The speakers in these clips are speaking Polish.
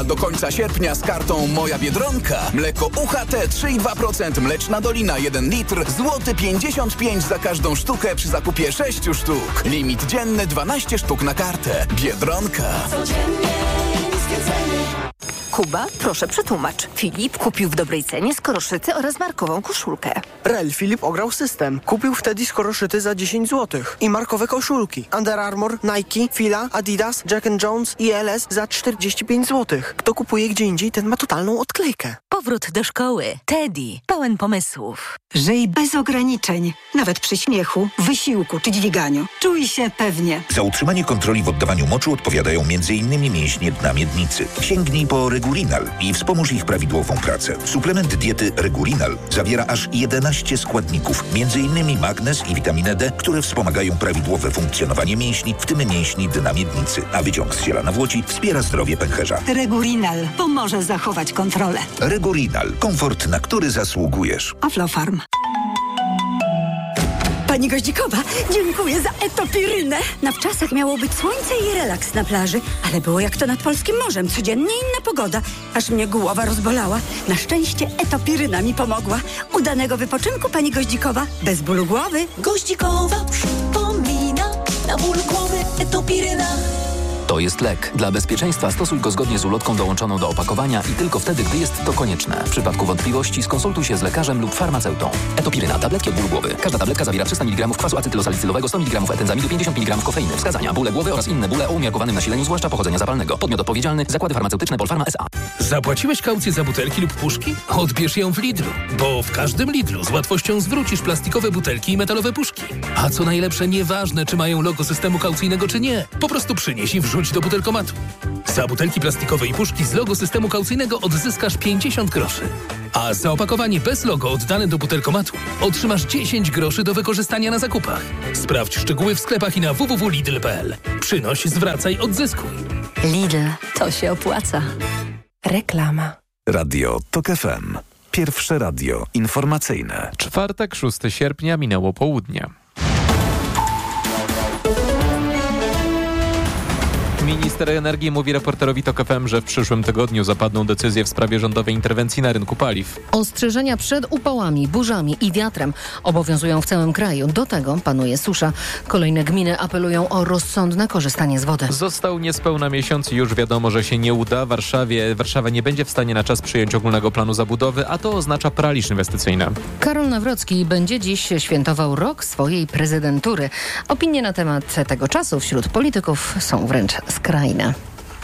A do końca sierpnia z kartą Moja Biedronka mleko UHT 3,2%, mleczna dolina 1 litr, złoty 55 za każdą sztukę przy zakupie 6 sztuk. Limit dzienny 12 sztuk na kartę. Biedronka. Codziennie niskie ceny. Kuba, proszę przetłumacz. Filip kupił w dobrej cenie skoroszyty oraz markową koszulkę. Rel Filip ograł system. Kupił wtedy skoroszyty za 10 zł. I markowe koszulki. Under Armour, Nike, Fila, Adidas, Jack & Jones i LS za 45 zł. Kto kupuje gdzie indziej, ten ma totalną odklejkę. Powrót do szkoły. Teddy. Pełen pomysłów. Żyj bez ograniczeń. Nawet przy śmiechu, wysiłku czy dźwiganiu. Czuj się pewnie. Za utrzymanie kontroli w oddawaniu moczu odpowiadają m.in. mięśnie dna miednicy. Sięgnij po Regulinal i wspomóż ich prawidłową pracę. Suplement diety Regulinal zawiera aż 11 składników, m.in. magnez i witaminę D, które wspomagają prawidłowe funkcjonowanie mięśni, w tym mięśni dna miednicy. A wyciąg z ziela nawłoci wspiera zdrowie pęcherza. Regulinal pomoże zachować kontrolę. Regulinal. Komfort, na który zasługujesz. Aflofarm. Pani Goździkowa, dziękuję za etopirynę. Na wczasach miało być słońce i relaks na plaży, ale było jak to nad polskim morzem. Codziennie inna pogoda. Aż mnie głowa rozbolała. Na szczęście etopiryna mi pomogła. Udanego wypoczynku, pani Goździkowa. Bez bólu głowy. Goździkowa przypomina, na ból głowy etopiryna. To jest lek. Dla bezpieczeństwa stosuj go zgodnie z ulotką dołączoną do opakowania i tylko wtedy, gdy jest to konieczne. W przypadku wątpliwości skonsultuj się z lekarzem lub farmaceutą. Etopiryna. Tabletki od bólu głowy. Każda tabletka zawiera 300 mg kwasu acetylosalicylowego, 100 mg etenzamidu, 50 mg kofeiny. Wskazania: bóle głowy oraz inne bóle o umiarkowanym nasileniu, zwłaszcza pochodzenia zapalnego. Podmiot odpowiedzialny: Zakłady Farmaceutyczne Polpharma S.A. Zapłaciłeś kaucję za butelki lub puszki? Odbierz ją w Lidlu, bo w każdym Lidlu z łatwością zwrócisz plastikowe butelki i metalowe puszki. A co najlepsze, nieważne, czy mają logo systemu kaucyjnego, czy nie. Po prostu przynieś i wrzuć do butelkomatu. Za butelki plastikowe i puszki z logo systemu kaucyjnego odzyskasz 50 groszy. A za opakowanie bez logo oddane do butelkomatu otrzymasz 10 groszy do wykorzystania na zakupach. Sprawdź szczegóły w sklepach i na www.lidl.pl. Przynoś, zwracaj, odzyskuj. Lidl. To się opłaca. Reklama. Radio TOK FM. Pierwsze radio informacyjne. Czwartek, 6 sierpnia, minęło południe. Minister energii mówi reporterowi TOK FM, że w przyszłym tygodniu zapadną decyzje w sprawie rządowej interwencji na rynku paliw. Ostrzeżenia przed upałami, burzami i wiatrem obowiązują w całym kraju. Do tego panuje susza. Kolejne gminy apelują o rozsądne korzystanie z wody. Został niespełna miesiąc i już wiadomo, że się nie uda. Warszawa nie będzie w stanie na czas przyjąć ogólnego planu zabudowy, a to oznacza paraliż inwestycyjny. Karol Nawrocki będzie dziś świętował rok swojej prezydentury. Opinie na temat tego czasu wśród polityków są wręcz skrajne.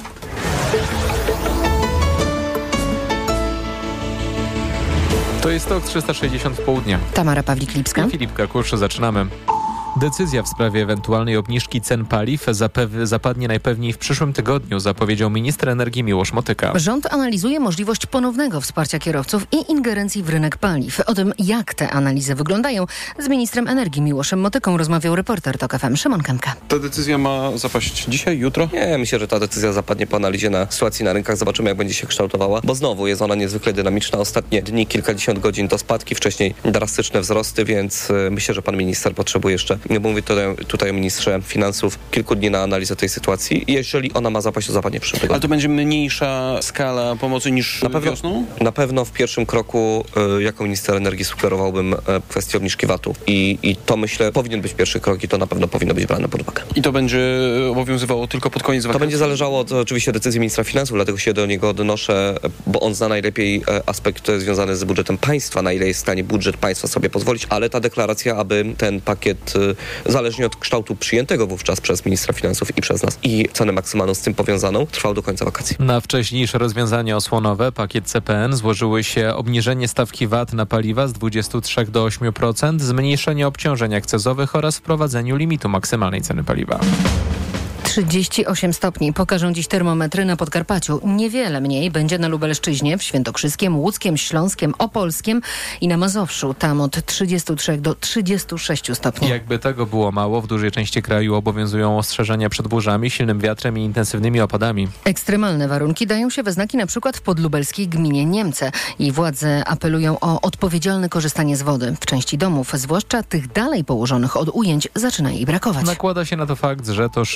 To jest TOK 360 w południe. Tamara Pawlik-Lipska i Filip Kakusz. Zaczynamy. Decyzja w sprawie ewentualnej obniżki cen paliw zapadnie najpewniej w przyszłym tygodniu, zapowiedział minister energii Miłosz Motyka. Rząd analizuje możliwość ponownego wsparcia kierowców i ingerencji w rynek paliw. O tym, jak te analizy wyglądają, z ministrem energii Miłoszem Motyką rozmawiał reporter TOK FM Szymon Kępka. Ta decyzja ma zapaść dzisiaj, jutro? Nie, myślę, że ta decyzja zapadnie po analizie na sytuacji na rynkach. Zobaczymy, jak będzie się kształtowała, bo znowu jest ona niezwykle dynamiczna. Ostatnie dni, kilkadziesiąt godzin to spadki, wcześniej drastyczne wzrosty, więc myślę, że pan minister potrzebuje jeszcze, bo mówię tutaj o ministrze finansów, kilku dni na analizę tej sytuacji. Jeżeli ona ma zapaść, to zapadnie w przyszłym tygodniu. Ale to będzie mniejsza skala pomocy niż wiosną? Na pewno w pierwszym kroku jako minister energii sugerowałbym kwestię obniżki VAT-u. I to, myślę, powinien być pierwszy krok i to na pewno powinno być brane pod uwagę. I to będzie obowiązywało tylko pod koniec wakacji? To będzie zależało od oczywiście decyzji ministra finansów, dlatego się do niego odnoszę, bo on zna najlepiej aspekt związany z budżetem państwa, na ile jest w stanie budżet państwa sobie pozwolić, ale ta deklaracja, aby ten pakiet zależnie od kształtu przyjętego wówczas przez ministra finansów i przez nas i cenę maksymalną z tym powiązaną, trwał do końca wakacji. Na wcześniejsze rozwiązanie osłonowe, pakiet CPN, złożyły się obniżenie stawki VAT na paliwa z 23 do 8%, zmniejszenie obciążeń akcyzowych oraz wprowadzeniu limitu maksymalnej ceny paliwa. 38 stopni pokażą dziś termometry na Podkarpaciu. Niewiele mniej będzie na Lubelszczyźnie, w Świętokrzyskiem, Łódzkiem, Śląskiem, Opolskiem i na Mazowszu. Tam od 33 do 36 stopni. Jakby tego było mało, w dużej części kraju obowiązują ostrzeżenia przed burzami, silnym wiatrem i intensywnymi opadami. Ekstremalne warunki dają się we znaki na przykład w podlubelskiej gminie Niemce. Jej władze apelują o odpowiedzialne korzystanie z wody. W części domów, zwłaszcza tych dalej położonych od ujęć, zaczyna jej brakować. Nakłada się na to fakt, że to szybko rozwijające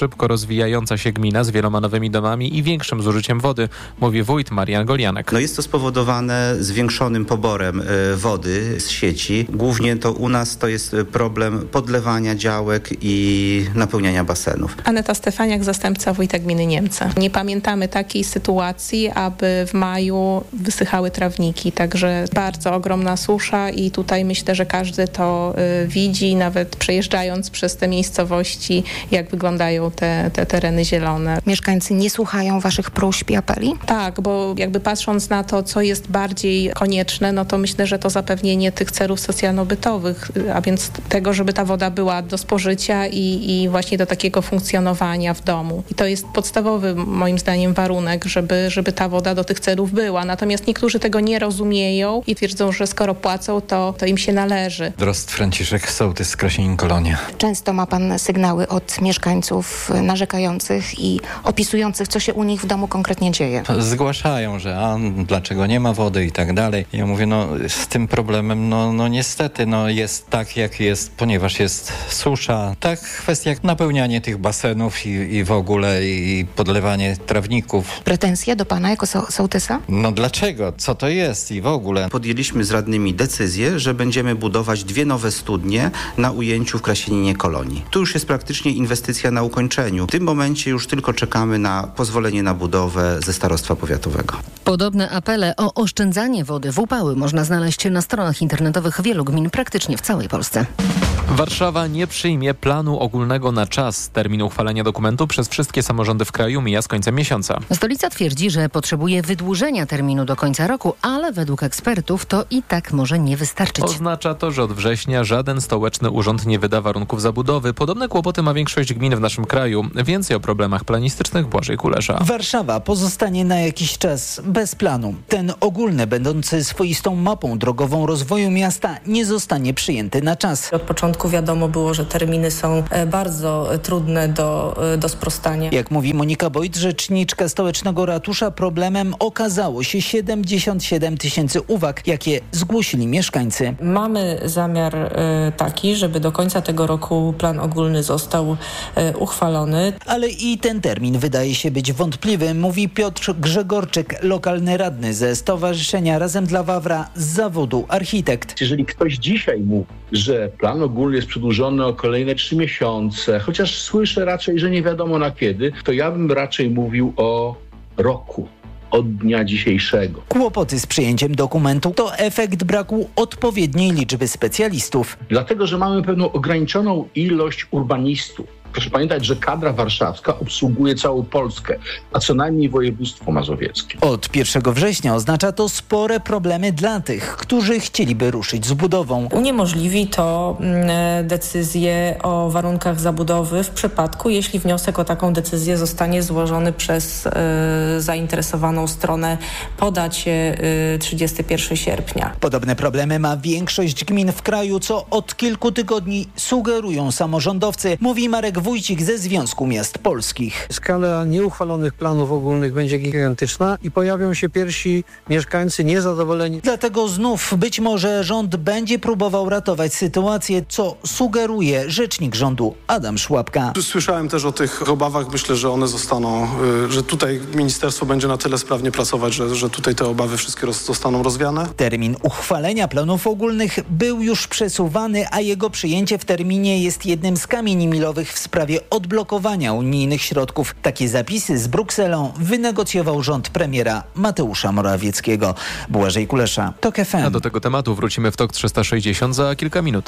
rozwijająca się gmina z wieloma nowymi domami i większym zużyciem wody, mówi wójt Marian Golianek. Jest to spowodowane zwiększonym poborem wody z sieci. Głównie to u nas to jest problem podlewania działek i napełniania basenów. Aneta Stefaniak, zastępca wójta gminy Niemca. Nie pamiętamy takiej sytuacji, aby w maju wysychały trawniki, także bardzo ogromna susza i tutaj myślę, że każdy to widzi, nawet przejeżdżając przez te miejscowości, jak wyglądają te tereny zielone. Mieszkańcy nie słuchają waszych próśb i apeli? Tak, bo jakby patrząc na to, co jest bardziej konieczne, no to myślę, że to zapewnienie tych celów socjalno-bytowych, a więc tego, żeby ta woda była do spożycia i właśnie do takiego funkcjonowania w domu. I to jest podstawowy, moim zdaniem, warunek, żeby ta woda do tych celów była. Natomiast niektórzy tego nie rozumieją i twierdzą, że skoro płacą, to im się należy. Drost Franciszek, sołtys z Krasinin-Kolonia. Często ma pan sygnały od mieszkańców narzekających i opisujących, co się u nich w domu konkretnie dzieje. Zgłaszają, że dlaczego nie ma wody i tak dalej. Ja mówię, z tym problemem, niestety, jest tak, jak jest, ponieważ jest susza. Tak, kwestia jak napełnianie tych basenów i w ogóle i podlewanie trawników. Pretensje do pana jako sołtysa? Dlaczego? Co to jest i w ogóle? Podjęliśmy z radnymi decyzję, że będziemy budować 2 nowe studnie na ujęciu w Krasieninie Kolonii. Tu już jest praktycznie inwestycja na ukończeniu. W tym momencie już tylko czekamy na pozwolenie na budowę ze starostwa powiatowego. Podobne apele o oszczędzanie wody w upały można znaleźć na stronach internetowych wielu gmin praktycznie w całej Polsce. Warszawa nie przyjmie planu ogólnego na czas. Termin uchwalenia dokumentu przez wszystkie samorządy w kraju mija z końcem miesiąca. Stolica twierdzi, że potrzebuje wydłużenia terminu do końca roku, ale według ekspertów to i tak może nie wystarczyć. Oznacza to, że od września żaden stołeczny urząd nie wyda warunków zabudowy. Podobne kłopoty ma większość gmin w naszym kraju. Więcej o problemach planistycznych Błażej Kulesza. Warszawa pozostanie na jakiś czas bez planu. Ten ogólny, będący swoistą mapą drogową rozwoju miasta, nie zostanie przyjęty na czas. Od początku wiadomo było, że terminy są bardzo trudne do sprostania. Jak mówi Monika Bojt, rzeczniczka stołecznego ratusza, problemem okazało się 77 000 uwag, jakie zgłosili mieszkańcy. Mamy zamiar taki, żeby do końca tego roku plan ogólny został uchwalony. Ale i ten termin wydaje się być wątpliwy, mówi Piotr Grzegorczyk, lokalny radny ze Stowarzyszenia Razem dla Wawra z zawodu architekt. Jeżeli ktoś dzisiaj mówi, że plan ogólny jest przedłużony o kolejne 3 miesiące, chociaż słyszę raczej, że nie wiadomo na kiedy, to ja bym raczej mówił o roku. Od dnia dzisiejszego. Kłopoty z przyjęciem dokumentu to efekt braku odpowiedniej liczby specjalistów. Dlatego, że mamy pewną ograniczoną ilość urbanistów. Proszę pamiętać, że kadra warszawska obsługuje całą Polskę, a co najmniej województwo mazowieckie. Od 1 września oznacza to spore problemy dla tych, którzy chcieliby ruszyć z budową. Uniemożliwi to decyzję o warunkach zabudowy w przypadku, jeśli wniosek o taką decyzję zostanie złożony przez zainteresowaną stronę po dacie 31 sierpnia. Podobne problemy ma większość gmin w kraju, co od kilku tygodni sugerują samorządowcy, mówi Marek Wójcik ze Związku Miast Polskich. Skala nieuchwalonych planów ogólnych będzie gigantyczna i pojawią się pierwsi mieszkańcy niezadowoleni. Dlatego znów być może rząd będzie próbował ratować sytuację, co sugeruje rzecznik rządu Adam Szłapka. Słyszałem też o tych obawach, myślę, że one zostaną, że tutaj ministerstwo będzie na tyle sprawnie pracować, że tutaj te obawy wszystkie zostaną rozwiane. Termin uchwalenia planów ogólnych był już przesuwany, a jego przyjęcie w terminie jest jednym z kamieni milowych w sprawie odblokowania unijnych środków. Takie zapisy z Brukselą wynegocjował rząd premiera Mateusza Morawieckiego. Błażej Kulesza, TOK FM. A do tego tematu wrócimy w TOK 360 za kilka minut.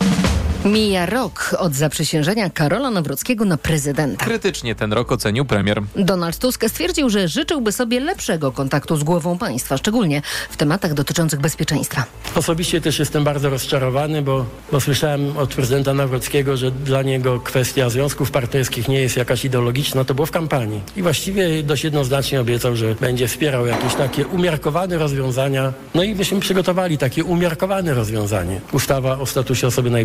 Mija rok od zaprzysiężenia Karola Nawrockiego na prezydenta. Krytycznie ten rok ocenił premier. Donald Tusk stwierdził, że życzyłby sobie lepszego kontaktu z głową państwa, szczególnie w tematach dotyczących bezpieczeństwa. Osobiście też jestem bardzo rozczarowany, bo słyszałem od prezydenta Nawrockiego, że dla niego kwestia związków partnerskich nie jest jakaś ideologiczna. To było w kampanii. I właściwie dość jednoznacznie obiecał, że będzie wspierał jakieś takie umiarkowane rozwiązania. No i myśmy przygotowali takie umiarkowane rozwiązanie. Ustawa o statusie osoby najbliższej.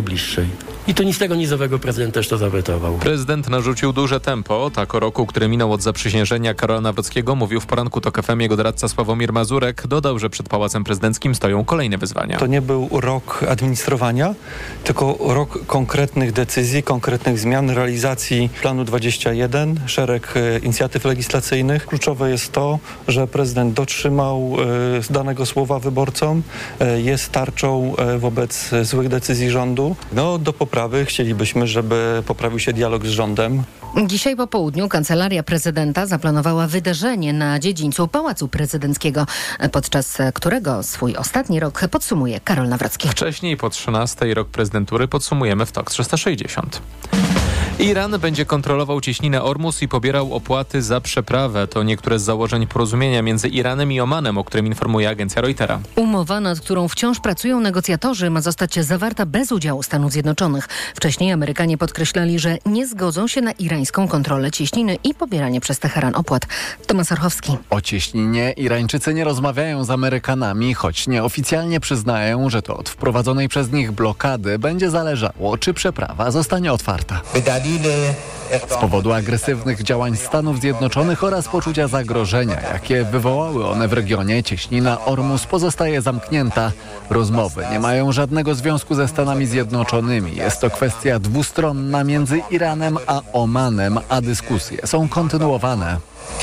nizowej. I tunistego nizowego prezydent też to zawetował. Prezydent narzucił duże tempo. Tak o roku, który minął od zaprzysiężenia Karola Nawrockiego, mówił w poranku TOK FM jego doradca Sławomir Mazurek. Dodał, że przed Pałacem Prezydenckim stoją kolejne wyzwania. To nie był rok administrowania, tylko rok konkretnych decyzji, konkretnych zmian, realizacji planu 21, szereg inicjatyw legislacyjnych. Kluczowe jest to, że prezydent dotrzymał danego słowa wyborcom, jest tarczą wobec złych decyzji rządu. Do poprawy chcielibyśmy, żeby poprawił się dialog z rządem. Dzisiaj po południu Kancelaria Prezydenta zaplanowała wydarzenie na dziedzińcu Pałacu Prezydenckiego, podczas którego swój ostatni rok podsumuje Karol Nawrocki. Wcześniej po 13. rok prezydentury podsumujemy w TOK 360. Iran będzie kontrolował cieśninę Ormus i pobierał opłaty za przeprawę. To niektóre z założeń porozumienia między Iranem i Omanem, o którym informuje agencja Reutera. Umowa, nad którą wciąż pracują negocjatorzy, ma zostać zawarta bez udziału Stanów Zjednoczonych. Wcześniej Amerykanie podkreślali, że nie zgodzą się na irańską kontrolę cieśniny i pobieranie przez Teheran opłat. Tomasz Orchowski. O cieśninie Irańczycy nie rozmawiają z Amerykanami, choć nieoficjalnie przyznają, że to od wprowadzonej przez nich blokady będzie zależało, czy przeprawa zostanie otwarta. Z powodu agresywnych działań Stanów Zjednoczonych oraz poczucia zagrożenia, jakie wywołały one w regionie, cieśnina Ormus pozostaje zamknięta. Rozmowy nie mają żadnego związku ze Stanami Zjednoczonymi. Jest to kwestia dwustronna między Iranem a Omanem, a dyskusje są kontynuowane.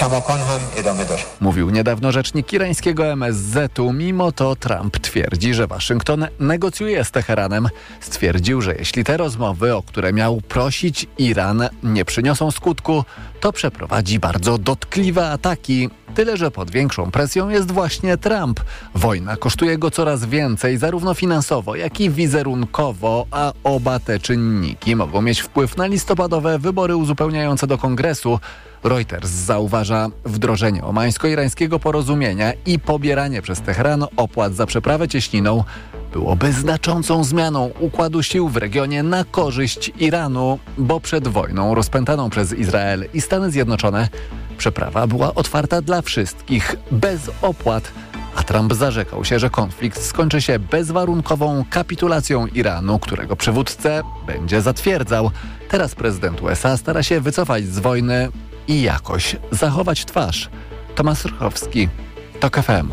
Mówił niedawno rzecznik irańskiego MSZ-u. Mimo to Trump twierdzi, że Waszyngton negocjuje z Teheranem. Stwierdził, że jeśli te rozmowy, o które miał prosić Iran, nie przyniosą skutku, to przeprowadzi bardzo dotkliwe ataki. Tyle, że pod większą presją jest właśnie Trump. Wojna kosztuje go coraz więcej, zarówno finansowo, jak i wizerunkowo, a oba te czynniki mogą mieć wpływ na listopadowe wybory uzupełniające do Kongresu. Reuters zauważa, wdrożenie omańsko-irańskiego porozumienia i pobieranie przez Teheran opłat za przeprawę cieśniną byłoby znaczącą zmianą układu sił w regionie na korzyść Iranu, bo przed wojną rozpętaną przez Izrael i Stany Zjednoczone przeprawa była otwarta dla wszystkich, bez opłat, a Trump zarzekał się, że konflikt skończy się bezwarunkową kapitulacją Iranu, którego przywódcę będzie zatwierdzał. Teraz prezydent USA stara się wycofać z wojny i jakoś zachować twarz. Tomasz Orchowski, TOK FM.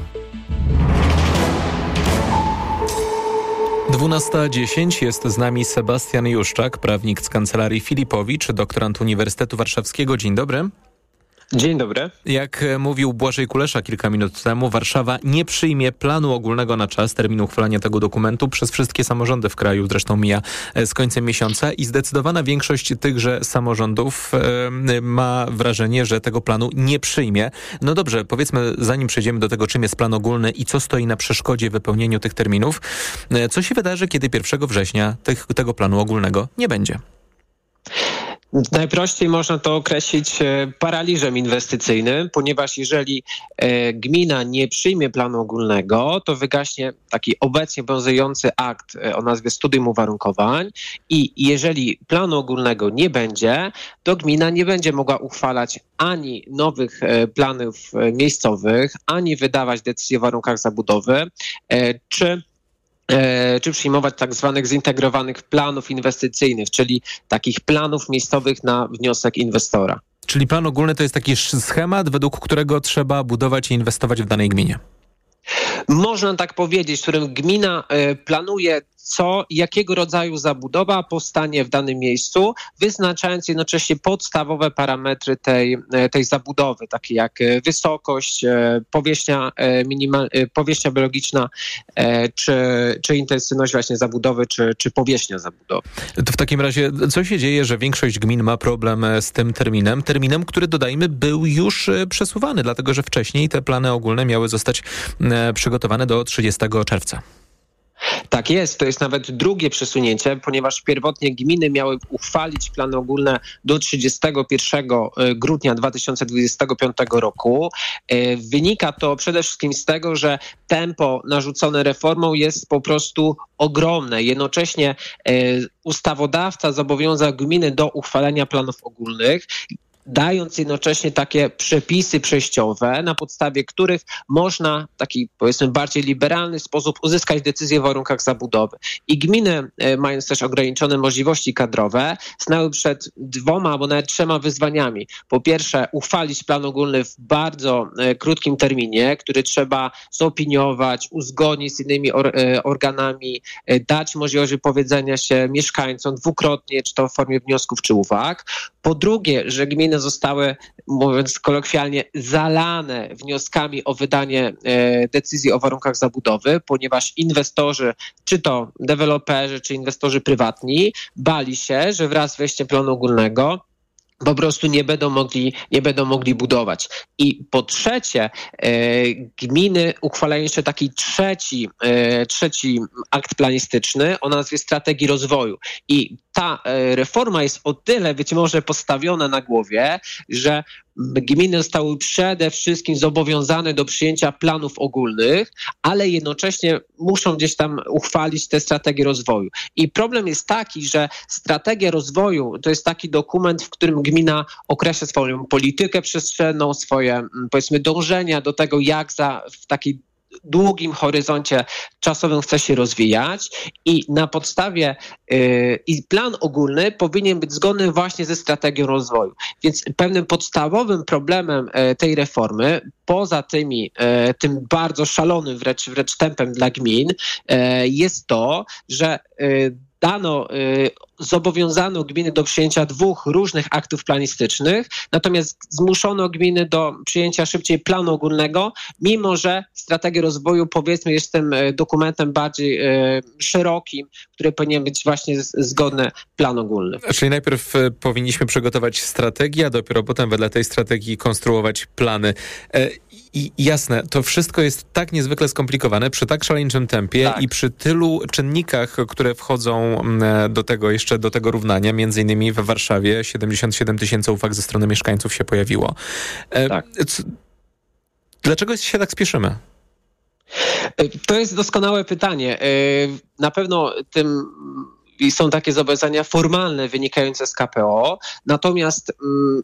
12:10 jest z nami Sebastian Juszczak, prawnik z Kancelarii Filipowicz, doktorant Uniwersytetu Warszawskiego. Dzień dobry. Dzień dobry. Jak mówił Błażej Kulesza kilka minut temu, Warszawa nie przyjmie planu ogólnego na czas. Termin uchwalania tego dokumentu przez wszystkie samorządy w kraju zresztą mija z końcem miesiąca i zdecydowana większość tychże samorządów ma wrażenie, że tego planu nie przyjmie. No dobrze, powiedzmy, zanim przejdziemy do tego, czym jest plan ogólny i co stoi na przeszkodzie wypełnieniu tych terminów, co się wydarzy, kiedy 1 września tego planu ogólnego nie będzie? Najprościej można to określić paraliżem inwestycyjnym, ponieważ jeżeli gmina nie przyjmie planu ogólnego, to wygaśnie taki obecnie obowiązujący akt o nazwie studium uwarunkowań i jeżeli planu ogólnego nie będzie, to gmina nie będzie mogła uchwalać ani nowych planów miejscowych, ani wydawać decyzji o warunkach zabudowy, czy przyjmować tak zwanych zintegrowanych planów inwestycyjnych, czyli takich planów miejscowych na wniosek inwestora. Czyli plan ogólny to jest taki schemat, według którego trzeba budować i inwestować w danej gminie? Można tak powiedzieć, w którym gmina planuje jakiego rodzaju zabudowa powstanie w danym miejscu, wyznaczając jednocześnie podstawowe parametry tej zabudowy, takie jak wysokość, powierzchnia biologiczna, czy intensywność właśnie zabudowy, czy powierzchnia zabudowy. To w takim razie co się dzieje, że większość gmin ma problem z tym terminem, który dodajmy był już przesuwany, dlatego że wcześniej te plany ogólne miały zostać przygotowane do 30 czerwca. Tak jest, to jest nawet drugie przesunięcie, ponieważ pierwotnie gminy miały uchwalić plany ogólne do 31 grudnia 2025 roku. Wynika to przede wszystkim z tego, że tempo narzucone reformą jest po prostu ogromne. Jednocześnie ustawodawca zobowiązał gminy do uchwalenia planów ogólnych. dając jednocześnie takie przepisy przejściowe, na podstawie których można w taki, powiedzmy, bardziej liberalny sposób uzyskać decyzję w warunkach zabudowy. I gminy, mając też ograniczone możliwości kadrowe, stanęły przed 2 albo nawet 3 wyzwaniami. Po pierwsze, uchwalić plan ogólny w bardzo krótkim terminie, który trzeba zaopiniować, uzgodnić z innymi organami, dać możliwość wypowiedzenia się mieszkańcom dwukrotnie, czy to w formie wniosków, czy uwag. Po drugie, że gminy zostały, mówiąc kolokwialnie, zalane wnioskami o wydanie decyzji o warunkach zabudowy, ponieważ inwestorzy, czy to deweloperzy, czy inwestorzy prywatni, bali się, że wraz z wejściem planu ogólnego po prostu nie będą mogli budować. I po trzecie, gminy uchwalają jeszcze taki trzeci akt planistyczny o nazwie strategii rozwoju. I ta reforma jest o tyle być może postawiona na głowie, że gminy zostały przede wszystkim zobowiązane do przyjęcia planów ogólnych, ale jednocześnie muszą gdzieś tam uchwalić tę strategię rozwoju. I problem jest taki, że strategia rozwoju to jest taki dokument, w którym gmina określa swoją politykę przestrzenną, swoje, powiedzmy, dążenia do tego, jak w takiej długim horyzoncie czasowym chce się rozwijać i na podstawie i plan ogólny powinien być zgodny właśnie ze strategią rozwoju. Więc pewnym podstawowym problemem tej reformy, poza tym bardzo szalonym wręcz tempem dla gmin, jest to, że zobowiązano gminy do przyjęcia 2 różnych aktów planistycznych, natomiast zmuszono gminy do przyjęcia szybciej planu ogólnego, mimo że strategia rozwoju, powiedzmy, jest tym dokumentem bardziej szerokim, który powinien być właśnie zgodny plan ogólny. Czyli najpierw powinniśmy przygotować strategię, a dopiero potem wedle tej strategii konstruować plany. I jasne, to wszystko jest tak niezwykle skomplikowane przy tak szaleńczym tempie i przy tylu czynnikach, które wchodzą do tego równania. Między innymi w Warszawie 77 000 uwag ze strony mieszkańców się pojawiło. Dlaczego się tak spieszymy? To jest doskonałe pytanie. Na pewno są takie zobowiązania formalne wynikające z KPO, natomiast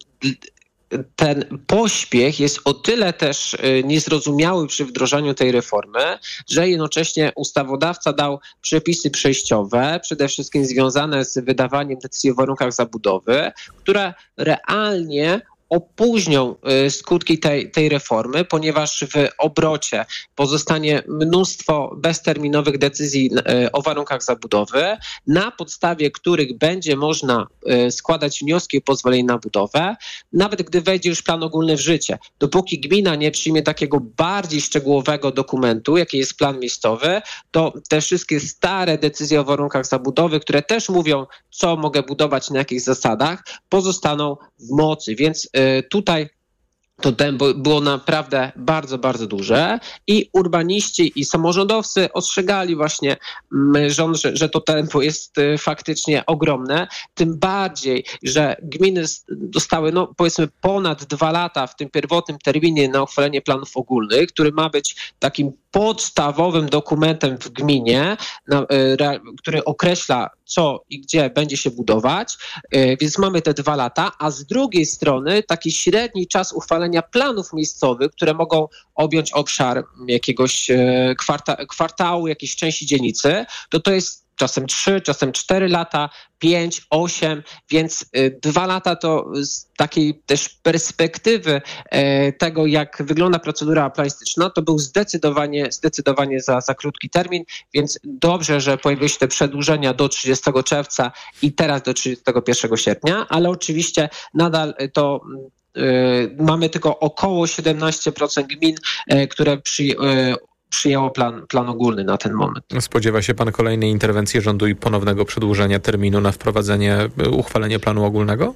ten pośpiech jest o tyle też niezrozumiały przy wdrożeniu tej reformy, że jednocześnie ustawodawca dał przepisy przejściowe, przede wszystkim związane z wydawaniem decyzji o warunkach zabudowy, które realnie opóźnią skutki tej reformy, ponieważ w obrocie pozostanie mnóstwo bezterminowych decyzji o warunkach zabudowy, na podstawie których będzie można składać wnioski o pozwolenie na budowę, nawet gdy wejdzie już plan ogólny w życie. Dopóki gmina nie przyjmie takiego bardziej szczegółowego dokumentu, jaki jest plan miejscowy, to te wszystkie stare decyzje o warunkach zabudowy, które też mówią, co mogę budować, na jakich zasadach, pozostaną w mocy. Więc tutaj to tempo było naprawdę bardzo, bardzo duże i urbaniści i samorządowcy ostrzegali właśnie rząd, że to tempo jest faktycznie ogromne, tym bardziej, że gminy dostały, powiedzmy, ponad 2 lata w tym pierwotnym terminie na uchwalenie planów ogólnych, który ma być takim podstawowym dokumentem w gminie, który określa, co i gdzie będzie się budować, więc mamy te 2 lata, a z drugiej strony taki średni czas uchwalenia planów miejscowych, które mogą objąć obszar jakiegoś kwartału, jakiejś części dzielnicy, to jest czasem 3, czasem 4 lata, 5, 8, więc 2 lata to z takiej też perspektywy tego, jak wygląda procedura planistyczna, to był zdecydowanie za krótki termin, więc dobrze, że pojawiły się te przedłużenia do 30 czerwca i teraz do 31 sierpnia, ale oczywiście nadal to mamy tylko około 17% gmin, które przyjęło plan ogólny na ten moment. Spodziewa się pan kolejnej interwencji rządu i ponownego przedłużenia terminu na uchwalenie planu ogólnego?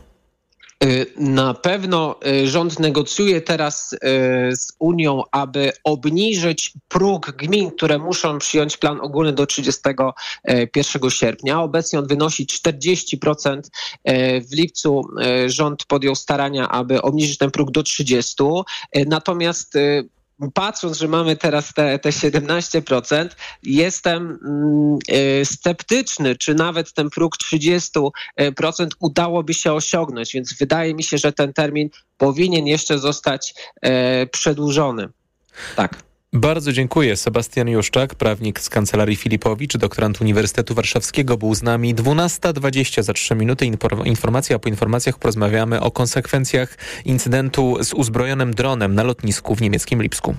Na pewno rząd negocjuje teraz z Unią, aby obniżyć próg gmin, które muszą przyjąć plan ogólny do 31 sierpnia. Obecnie on wynosi 40%. W lipcu rząd podjął starania, aby obniżyć ten próg do 30%. Natomiast patrząc, że mamy teraz te 17%, jestem sceptyczny, czy nawet ten próg 30% udałoby się osiągnąć, więc wydaje mi się, że ten termin powinien jeszcze zostać przedłużony. Tak. Bardzo dziękuję. Sebastian Juszczak, prawnik z Kancelarii Filipowicz, doktorant Uniwersytetu Warszawskiego, był z nami. 12:20 za 3 minuty. Informacja, a po informacjach porozmawiamy o konsekwencjach incydentu z uzbrojonym dronem na lotnisku w niemieckim Lipsku.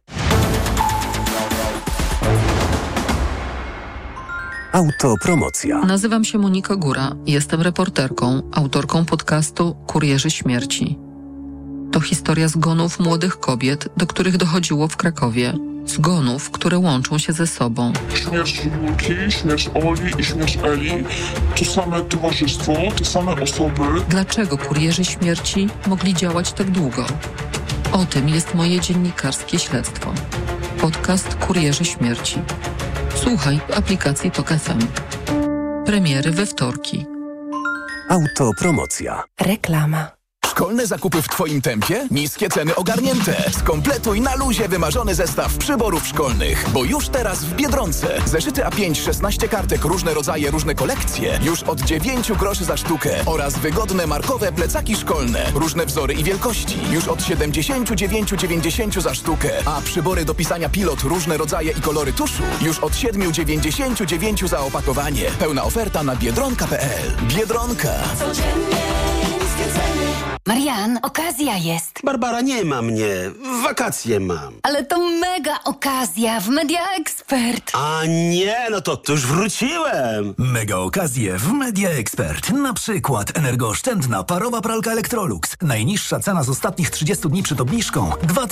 Autopromocja. Nazywam się Monika Góra. Jestem reporterką, autorką podcastu Kurierzy Śmierci. To historia zgonów młodych kobiet, do których dochodziło w Krakowie. Zgonów, które łączą się ze sobą. Śmierć Julki, śmierć Oli i śmierć Eli. To same towarzystwo, te same osoby. Dlaczego kurierzy śmierci mogli działać tak długo? O tym jest moje dziennikarskie śledztwo. Podcast Kurierzy Śmierci. Słuchaj w aplikacji TOK FM. Premiery we wtorki. Autopromocja. Reklama. Szkolne zakupy w Twoim tempie? Niskie ceny ogarnięte. Skompletuj na luzie wymarzony zestaw przyborów szkolnych. Bo już teraz w Biedronce. Zeszyty A5, 16 kartek, różne rodzaje, różne kolekcje. Już od 9 groszy za sztukę. Oraz wygodne markowe plecaki szkolne. Różne wzory i wielkości. Już od 79,90 za sztukę. A przybory do pisania pilot, różne rodzaje i kolory tuszu. Już od 7,99 za opakowanie. Pełna oferta na biedronka.pl. Biedronka. Codziennie niskie ceny. Marian, okazja jest. Barbara, nie ma mnie. Wakacje mam. Ale to mega okazja w Media Expert. A nie, no to już wróciłem. Mega okazje w Media Expert. Na przykład energooszczędna parowa pralka Electrolux. Najniższa cena z ostatnich 30 dni przed obniżką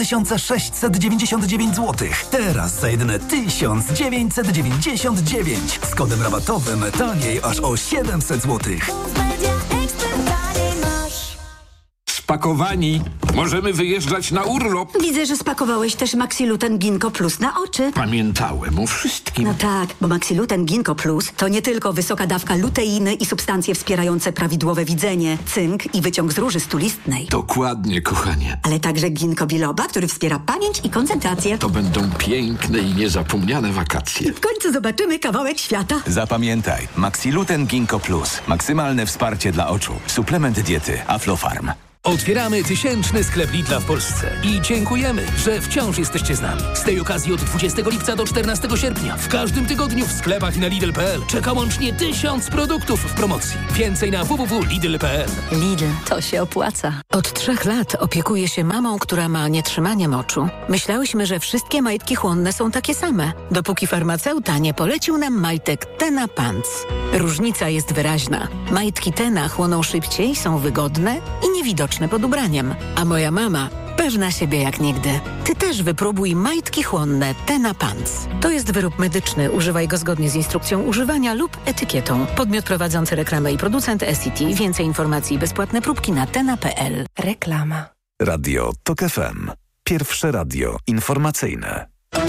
2699 zł. Teraz za jedyne 1999. Z kodem rabatowym taniej aż o 700 zł. Spakowani. Możemy wyjeżdżać na urlop. Widzę, że spakowałeś też Maxiluten Ginkgo Plus na oczy. Pamiętałem o wszystkim. No tak, bo Maxiluten Ginkgo Plus to nie tylko wysoka dawka luteiny i substancje wspierające prawidłowe widzenie, cynk i wyciąg z róży stulistnej. Dokładnie, kochanie. Ale także ginkgo biloba, który wspiera pamięć i koncentrację. To będą piękne i niezapomniane wakacje. W końcu zobaczymy kawałek świata. Zapamiętaj, Maxiluten Ginkgo Plus. Maksymalne wsparcie dla oczu. Suplement diety Aflofarm. Otwieramy 1000 sklep Lidla w Polsce i dziękujemy, że wciąż jesteście z nami. Z tej okazji od 20 lipca do 14 sierpnia w każdym tygodniu w sklepach na Lidl.pl czeka łącznie 1000 produktów w promocji. Więcej na www.lidl.pl. Lidl, to się opłaca. Od 3 lat opiekuję się mamą, która ma nietrzymanie moczu. Myślałyśmy, że wszystkie majtki chłonne są takie same, dopóki farmaceuta nie polecił nam majtek Tena Pants. Różnica jest wyraźna. Majtki Tena chłoną szybciej, są wygodne i niewidoczne pod ubraniem. A moja mama pewna siebie jak nigdy. Ty też wypróbuj majtki chłonne Tena Pants. To jest wyrób medyczny. Używaj go zgodnie z instrukcją używania lub etykietą. Podmiot prowadzący reklamę i producent SCT. Więcej informacji i bezpłatne próbki na tena.pl. Reklama. Radio TOK FM. Pierwsze radio informacyjne.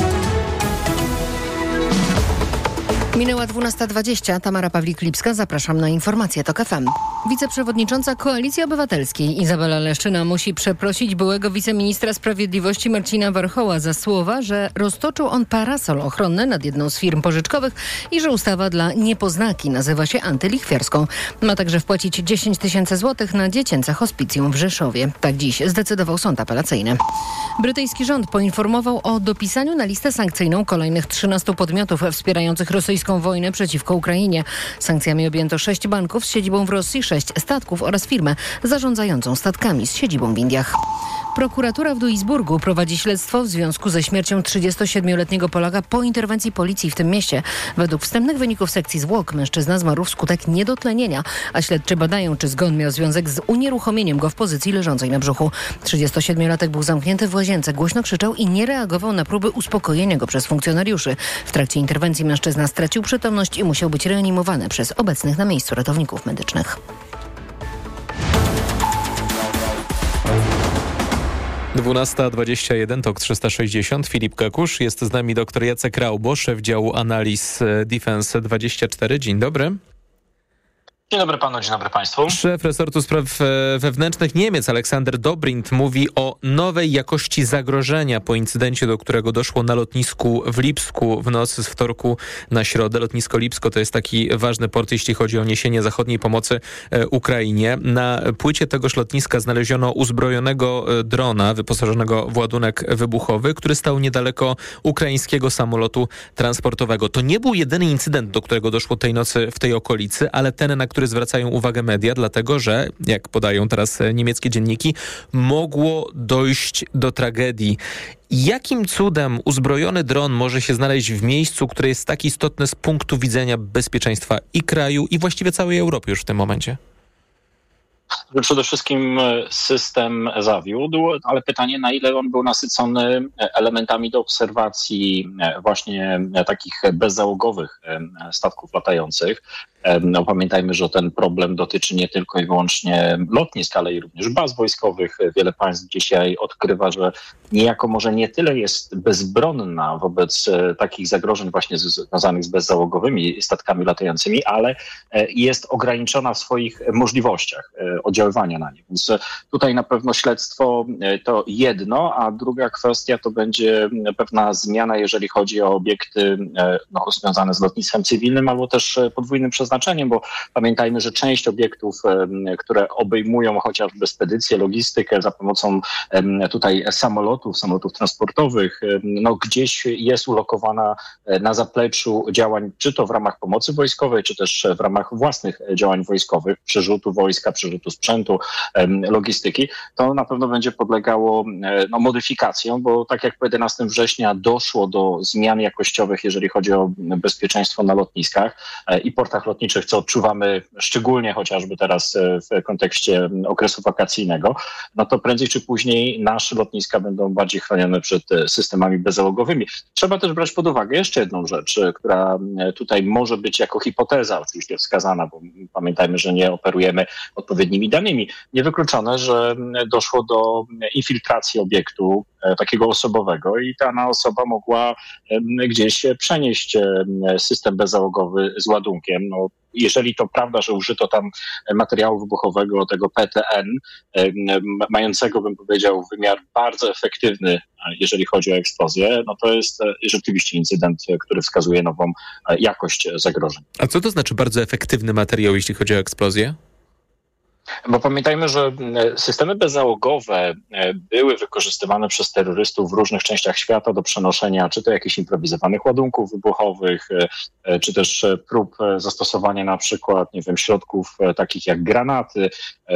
Minęła 12:20. Tamara Pawlik-Lipska. Zapraszam na informacje TOK FM. Wiceprzewodnicząca Koalicji Obywatelskiej Izabela Leszczyna musi przeprosić byłego wiceministra sprawiedliwości Marcina Warchoła za słowa, że roztoczył on parasol ochronny nad jedną z firm pożyczkowych i że ustawa dla niepoznaki nazywa się antylichwiarską. Ma także wpłacić 10 000 złotych na dziecięce hospicjum w Rzeszowie. Tak dziś zdecydował sąd apelacyjny. Brytyjski rząd poinformował o dopisaniu na listę sankcyjną kolejnych 13 podmiotów wspierających rosyjską wojnę przeciwko Ukrainie. Sankcjami objęto 6 banków z siedzibą w Rosji, 6 statków oraz firmę zarządzającą statkami z siedzibą w Indiach. Prokuratura w Duisburgu prowadzi śledztwo w związku ze śmiercią 37-letniego Polaka po interwencji policji w tym mieście. Według wstępnych wyników sekcji zwłok mężczyzna zmarł wskutek niedotlenienia, a śledczy badają, czy zgon miał związek z unieruchomieniem go w pozycji leżącej na brzuchu. 37-latek był zamknięty w łazience, głośno krzyczał i nie reagował na próby uspokojenia go przez funkcjonariuszy. W trakcie interwencji mężczyzna stracił przytomność i musiał być reanimowany przez obecnych na miejscu ratowników medycznych. 12:21, TOK 360. Filip Kakusz. Jest z nami dr Jacek Raubo, szef działu analiz Defense 24. Dzień dobry. Dzień dobry panu, dzień dobry państwu. Szef resortu spraw wewnętrznych Niemiec Aleksander Dobrindt mówi o nowej jakości zagrożenia po incydencie, do którego doszło na lotnisku w Lipsku w nocy z wtorku na środę. Lotnisko Lipsko to jest taki ważny port, jeśli chodzi o niesienie zachodniej pomocy Ukrainie. Na płycie tegoż lotniska znaleziono uzbrojonego drona wyposażonego w ładunek wybuchowy, który stał niedaleko ukraińskiego samolotu transportowego. To nie był jedyny incydent, do którego doszło tej nocy w tej okolicy, ale ten, na który zwracają uwagę media, dlatego że, jak podają teraz niemieckie dzienniki, mogło dojść do tragedii. Jakim cudem uzbrojony dron może się znaleźć w miejscu, które jest tak istotne z punktu widzenia bezpieczeństwa i kraju, i właściwie całej Europy już w tym momencie? Przede wszystkim system zawiódł, ale pytanie, na ile on był nasycony elementami do obserwacji właśnie takich bezzałogowych statków latających. No, pamiętajmy, że ten problem dotyczy nie tylko i wyłącznie lotnisk, ale i również baz wojskowych. Wiele państw dzisiaj odkrywa, że niejako może nie tyle jest bezbronna wobec takich zagrożeń właśnie związanych z bezzałogowymi statkami latającymi, ale jest ograniczona w swoich możliwościach oddziaływania na nie. Więc tutaj na pewno śledztwo to jedno, a druga kwestia to będzie pewna zmiana, jeżeli chodzi o obiekty związane z lotnictwem cywilnym albo też podwójnym przeznaczeniem, bo pamiętajmy, że część obiektów, które obejmują chociażby spedycję, logistykę za pomocą tutaj samolotów transportowych, gdzieś jest ulokowana na zapleczu działań, czy to w ramach pomocy wojskowej, czy też w ramach własnych działań wojskowych, przerzutu wojska, przerzutu sprzętu, logistyki. To na pewno będzie podlegało modyfikacjom, bo tak jak po 11 września doszło do zmian jakościowych, jeżeli chodzi o bezpieczeństwo na lotniskach i portach lotniczych, co odczuwamy szczególnie chociażby teraz w kontekście okresu wakacyjnego, no to prędzej czy później nasze lotniska będą bardziej chronione przed systemami bezzałogowymi. Trzeba też brać pod uwagę jeszcze jedną rzecz, która tutaj może być jako hipoteza oczywiście wskazana, bo pamiętajmy, że nie operujemy odpowiednimi danymi. Niewykluczone, że doszło do infiltracji obiektu takiego osobowego i ta osoba mogła gdzieś przenieść system bezzałogowy z ładunkiem. Jeżeli to prawda, że użyto tam materiału wybuchowego, tego PTN, mającego, bym powiedział, wymiar bardzo efektywny, jeżeli chodzi o eksplozję, no to jest rzeczywiście incydent, który wskazuje nową jakość zagrożeń. A co to znaczy bardzo efektywny materiał, jeśli chodzi o eksplozję? Bo pamiętajmy, że systemy bezzałogowe były wykorzystywane przez terrorystów w różnych częściach świata do przenoszenia czy to jakichś improwizowanych ładunków wybuchowych, czy też prób zastosowania na przykład, środków takich jak granaty.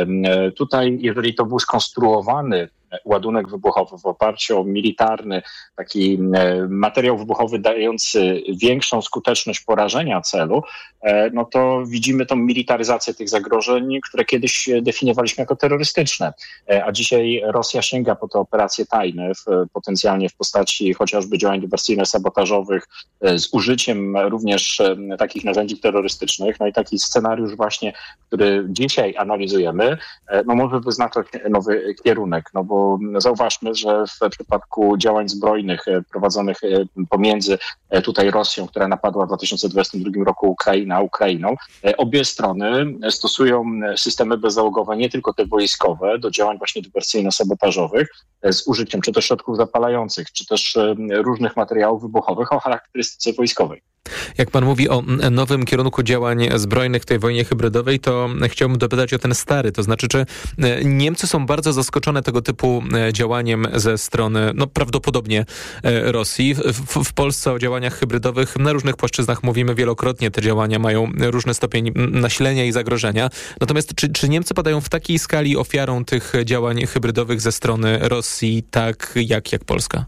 Tutaj, jeżeli to był skonstruowany ładunek wybuchowy w oparciu o militarny taki materiał wybuchowy dający większą skuteczność porażenia celu, no to widzimy tą militaryzację tych zagrożeń, które kiedyś definiowaliśmy jako terrorystyczne. A dzisiaj Rosja sięga po te operacje tajne, potencjalnie w postaci chociażby działań dywersyjno-sabotażowych z użyciem również takich narzędzi terrorystycznych. No i taki scenariusz właśnie, który dzisiaj analizujemy, no może wyznaczać nowy kierunek, no bo zauważmy, że w przypadku działań zbrojnych prowadzonych pomiędzy tutaj Rosją, która napadła w 2022 roku Ukrainą, obie strony stosują systemy bezzałogowe, nie tylko te wojskowe, do działań właśnie dywersyjno-sabotażowych z użyciem czy to środków zapalających, czy też różnych materiałów wybuchowych o charakterystyce wojskowej. Jak pan mówi o nowym kierunku działań zbrojnych w tej wojnie hybrydowej, to chciałbym dopytać o ten stary. To znaczy, czy Niemcy są bardzo zaskoczone tego typu działaniem ze strony, prawdopodobnie Rosji. W Polsce o działaniach hybrydowych na różnych płaszczyznach mówimy wielokrotnie. Te działania mają różny stopień nasilenia i zagrożenia. Natomiast czy Niemcy padają w takiej skali ofiarą tych działań hybrydowych ze strony Rosji, tak jak Polska?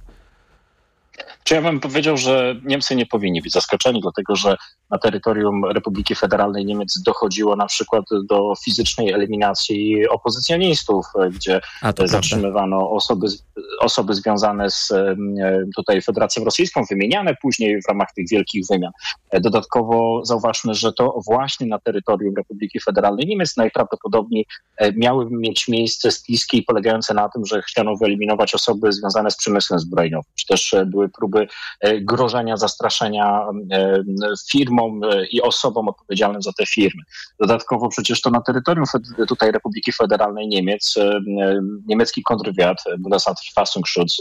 Czy ja bym powiedział, że Niemcy nie powinni być zaskoczeni, dlatego że na terytorium Republiki Federalnej Niemiec dochodziło na przykład do fizycznej eliminacji opozycjonistów, gdzie zatrzymywano osoby związane z tutaj Federacją Rosyjską, wymieniane później w ramach tych wielkich wymian. Dodatkowo zauważmy, że to właśnie na terytorium Republiki Federalnej Niemiec najprawdopodobniej miały mieć miejsce spiski polegające na tym, że chciano wyeliminować osoby związane z przemysłem zbrojeniowym, czy też były próby próby grożenia, zastraszenia firmom i osobom odpowiedzialnym za te firmy. Dodatkowo przecież to na terytorium tutaj Republiki Federalnej Niemiec niemiecki kontrwywiad, Bundesverfassungsschutz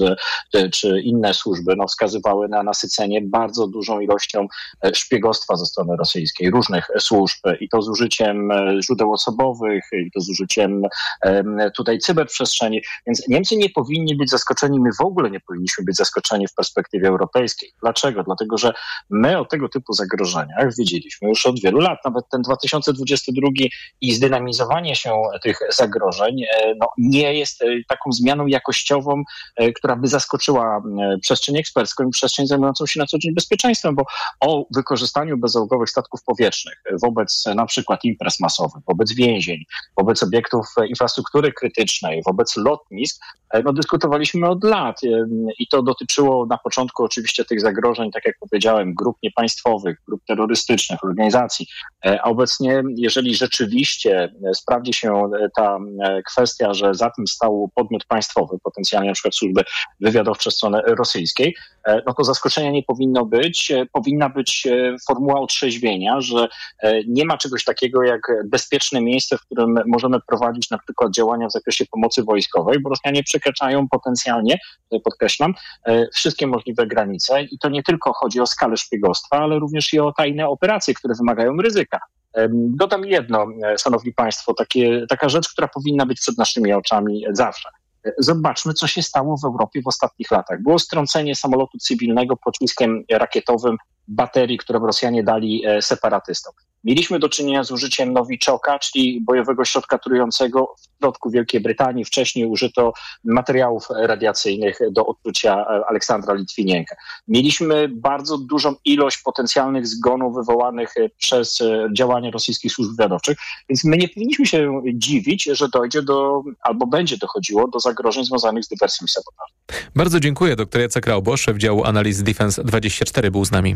czy inne służby wskazywały na nasycenie bardzo dużą ilością szpiegostwa ze strony rosyjskiej, różnych służb i to z użyciem źródeł osobowych, i to z użyciem tutaj cyberprzestrzeni, więc Niemcy nie powinni być zaskoczeni, my w ogóle nie powinniśmy być zaskoczeni w perspektywie europejskiej. Dlaczego? Dlatego, że my o tego typu zagrożeniach wiedzieliśmy już od wielu lat. Nawet ten 2022 i zdynamizowanie się tych zagrożeń nie jest taką zmianą jakościową, która by zaskoczyła przestrzeń ekspercką i przestrzeń zajmującą się na co dzień bezpieczeństwem, bo o wykorzystaniu bezzałogowych statków powietrznych wobec na przykład imprez masowych, wobec więzień, wobec obiektów infrastruktury krytycznej, wobec lotnisk, dyskutowaliśmy od lat i to dotyczyło na początku oczywiście tych zagrożeń, tak jak powiedziałem, grup niepaństwowych, grup terrorystycznych, organizacji, a obecnie, jeżeli rzeczywiście sprawdzi się ta kwestia, że za tym stał podmiot państwowy, potencjalnie na przykład służby wywiadowcze strony rosyjskiej, to zaskoczenia nie powinno być. Powinna być formuła otrzeźwienia, że nie ma czegoś takiego jak bezpieczne miejsce, w którym możemy prowadzić na przykład działania w zakresie pomocy wojskowej, bo Rosjanie przekraczają potencjalnie, tutaj podkreślam, wszystkie możliwe granice i to nie tylko chodzi o skalę szpiegostwa, ale również i o tajne operacje, które wymagają ryzyka. Dodam jedno, szanowni państwo, taka rzecz, która powinna być przed naszymi oczami zawsze. Zobaczmy, co się stało w Europie w ostatnich latach. Było strącenie samolotu cywilnego pociskiem rakietowym baterii, które Rosjanie dali separatystom. Mieliśmy do czynienia z użyciem Nowiczoka, czyli bojowego środka trującego w środku Wielkiej Brytanii. Wcześniej użyto materiałów radiacyjnych do odczucia Aleksandra Litwinienka. Mieliśmy bardzo dużą ilość potencjalnych zgonów wywołanych przez działania rosyjskich służb wywiadowczych, więc my nie powinniśmy się dziwić, że dojdzie albo będzie dochodziło do zagrożeń związanych z dywersją i sabotażem. Bardzo dziękuję. Dr Jacek Raubo, szef działu analiz Defense24 był z nami.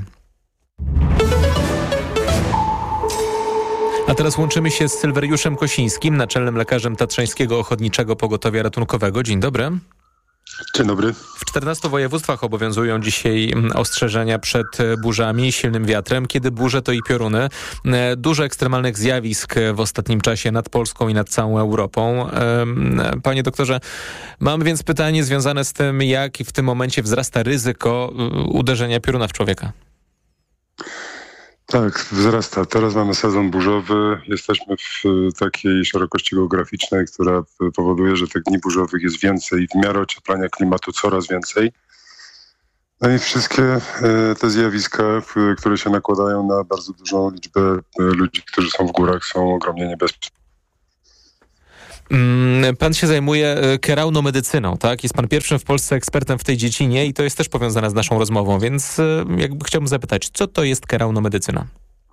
A teraz łączymy się z Sylweriuszem Kosińskim, naczelnym lekarzem Tatrzańskiego Ochotniczego Pogotowia Ratunkowego. Dzień dobry. Dzień dobry. W 14 województwach obowiązują dzisiaj ostrzeżenia przed burzami, silnym wiatrem. Kiedy burze, to i pioruny. Dużo ekstremalnych zjawisk w ostatnim czasie nad Polską i nad całą Europą. Panie doktorze, mam więc pytanie związane z tym, jak w tym momencie wzrasta ryzyko uderzenia pioruna w człowieka. Tak, wzrasta. Teraz mamy sezon burzowy. Jesteśmy w takiej szerokości geograficznej, która powoduje, że tych dni burzowych jest więcej. W miarę ocieplania klimatu coraz więcej. No i wszystkie te zjawiska, które się nakładają na bardzo dużą liczbę ludzi, którzy są w górach, są ogromnie niebezpieczne. Pan się zajmuje keraunomedycyną, tak? Jest pan pierwszym w Polsce ekspertem w tej dziedzinie i to jest też powiązane z naszą rozmową, więc chciałbym zapytać, co to jest keraunomedycyna?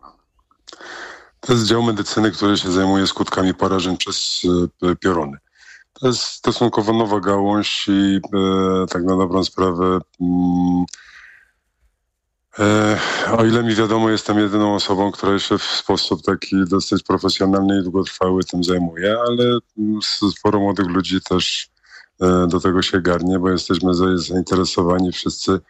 To jest dział medycyny, który się zajmuje skutkami porażeń przez pioruny. To jest stosunkowo nowa gałąź i tak na dobrą sprawę o ile mi wiadomo, jestem jedyną osobą, która się w sposób taki dosyć profesjonalny i długotrwały tym zajmuje, ale sporo młodych ludzi też do tego się garnie, bo jesteśmy zainteresowani wszyscy,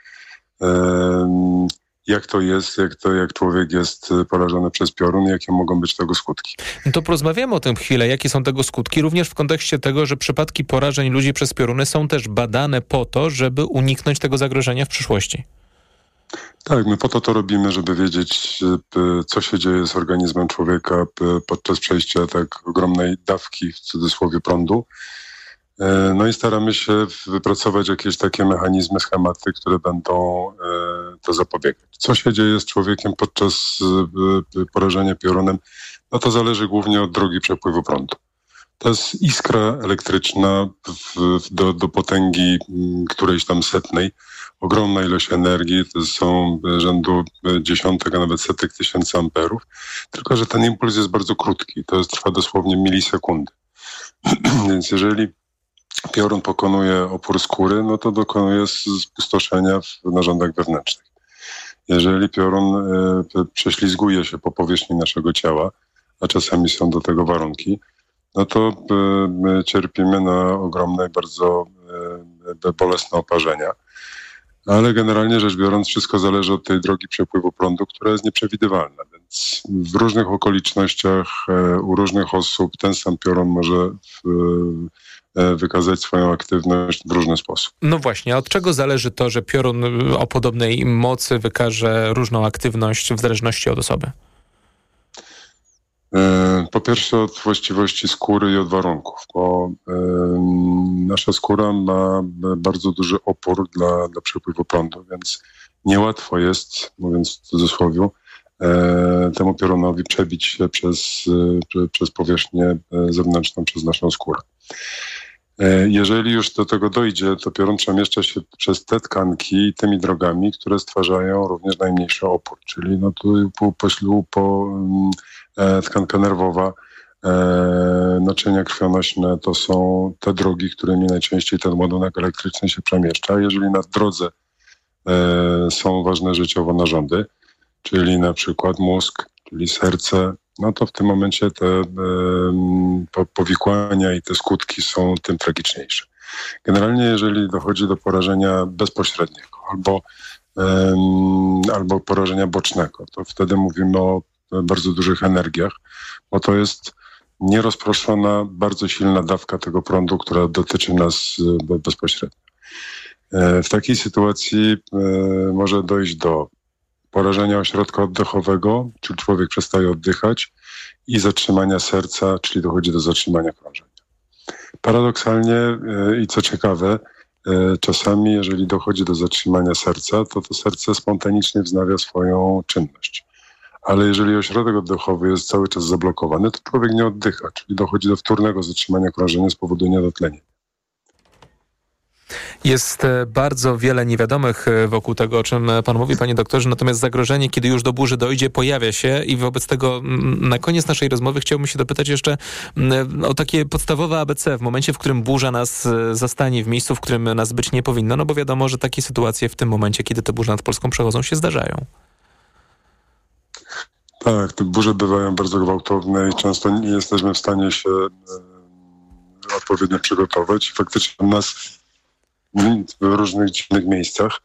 jak to jest, jak człowiek jest porażony przez piorun i jakie mogą być tego skutki. No to porozmawiamy o tym chwilę, jakie są tego skutki, również w kontekście tego, że przypadki porażeń ludzi przez pioruny są też badane po to, żeby uniknąć tego zagrożenia w przyszłości. Tak, my po to robimy, żeby wiedzieć, co się dzieje z organizmem człowieka podczas przejścia tak ogromnej dawki, w cudzysłowie, prądu. No i staramy się wypracować jakieś takie mechanizmy, schematy, które będą to zapobiegać. Co się dzieje z człowiekiem podczas porażenia piorunem? No to zależy głównie od drogi przepływu prądu. To jest iskra elektryczna do potęgi którejś tam setnej. Ogromna ilość energii, to są rzędu dziesiątek, a nawet setek tysięcy amperów. Tylko że ten impuls jest bardzo krótki. Trwa dosłownie milisekundy. Więc jeżeli piorun pokonuje opór skóry, no to dokonuje spustoszenia w narządach wewnętrznych. Jeżeli piorun prześlizguje się po powierzchni naszego ciała, a czasami są do tego warunki, no to cierpimy na ogromne, bardzo bolesne oparzenia. Ale generalnie rzecz biorąc, wszystko zależy od tej drogi przepływu prądu, która jest nieprzewidywalna. Więc w różnych okolicznościach, u różnych osób ten sam piorun może wykazać swoją aktywność w różny sposób. No właśnie, a od czego zależy to, że piorun o podobnej mocy wykaże różną aktywność w zależności od osoby? Po pierwsze od właściwości skóry i od warunków, bo nasza skóra ma bardzo duży opór dla przepływu prądu, więc niełatwo jest, mówiąc w cudzysłowie, temu piorunowi przebić się przez powierzchnię zewnętrzną, przez naszą skórę. Jeżeli już do tego dojdzie, to piorun przemieszcza się przez te tkanki tymi drogami, które stwarzają również najmniejszy opór, czyli tkanka nerwowa, naczynia krwionośne to są te drogi, którymi najczęściej ten ładunek elektryczny się przemieszcza. Jeżeli na drodze są ważne życiowo narządy, czyli na przykład mózg, czyli serce, no to w tym momencie te powikłania i te skutki są tym tragiczniejsze. Generalnie jeżeli dochodzi do porażenia bezpośredniego albo porażenia bocznego, to wtedy mówimy o bardzo dużych energiach, bo to jest nierozproszona, bardzo silna dawka tego prądu, która dotyczy nas bezpośrednio. W takiej sytuacji może dojść do porażenia ośrodka oddechowego, czyli człowiek przestaje oddychać, i zatrzymania serca, czyli dochodzi do zatrzymania krążenia. Paradoksalnie i co ciekawe, czasami jeżeli dochodzi do zatrzymania serca, to serce spontanicznie wznawia swoją czynność. Ale jeżeli ośrodek oddechowy jest cały czas zablokowany, to człowiek nie oddycha, czyli dochodzi do wtórnego zatrzymania krążenia z powodu niedotlenienia. Jest bardzo wiele niewiadomych wokół tego, o czym pan mówi, panie doktorze, natomiast zagrożenie, kiedy już do burzy dojdzie, pojawia się i wobec tego na koniec naszej rozmowy chciałbym się dopytać jeszcze o takie podstawowe ABC w momencie, w którym burza nas zastanie w miejscu, w którym nas być nie powinno, no bo wiadomo, że takie sytuacje w tym momencie, kiedy te burze nad Polską przechodzą, się zdarzają. Tak, te burze bywają bardzo gwałtowne i często nie jesteśmy w stanie się odpowiednio przygotować. Faktycznie nas w różnych dziwnych miejscach.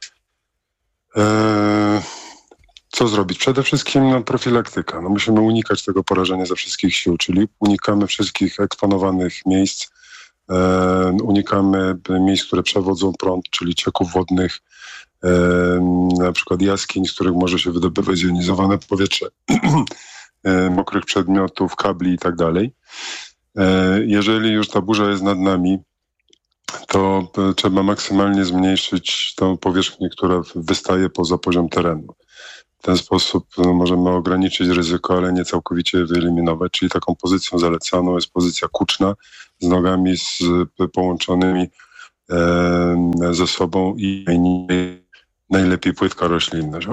Co zrobić? Przede wszystkim profilaktyka. Musimy unikać tego porażenia ze wszystkich sił, czyli unikamy wszystkich eksponowanych miejsc, unikamy miejsc, które przewodzą prąd, czyli cieków wodnych, na przykład jaskiń, z których może się wydobywać zjonizowane powietrze, mokrych przedmiotów, kabli i tak dalej. Jeżeli już ta burza jest nad nami, to trzeba maksymalnie zmniejszyć tą powierzchnię, która wystaje poza poziom terenu. W ten sposób możemy ograniczyć ryzyko, ale nie całkowicie je wyeliminować, czyli taką pozycją zalecaną jest pozycja kuczna z nogami połączonymi ze sobą i najlepiej płytka roślinność.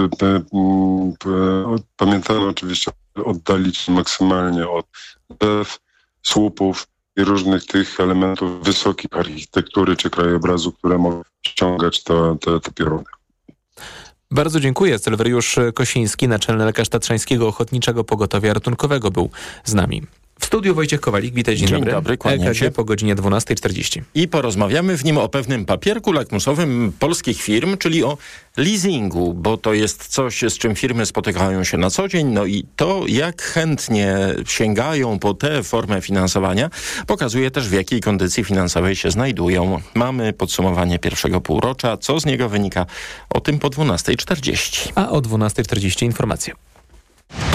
Pamiętamy oczywiście oddalić maksymalnie od drzew, słupów i różnych tych elementów wysokich architektury czy krajobrazu, które mogą ściągać te pioruny. Bardzo dziękuję. Sylweriusz Kosiński, naczelny lekarz Tatrzańskiego Ochotniczego Pogotowia Ratunkowego, był z nami. W studiu Wojciech Kowalik, witaj, dzień dobry. Dzień dobry, kłaniam się. po godzinie 12:40. I porozmawiamy w nim o pewnym papierku lakmusowym polskich firm, czyli o leasingu, bo to jest coś, z czym firmy spotykają się na co dzień, no i to, jak chętnie sięgają po tę formę finansowania, pokazuje też, w jakiej kondycji finansowej się znajdują. Mamy podsumowanie pierwszego półrocza, co z niego wynika, o tym po 12:40. A o 12:40 informacje.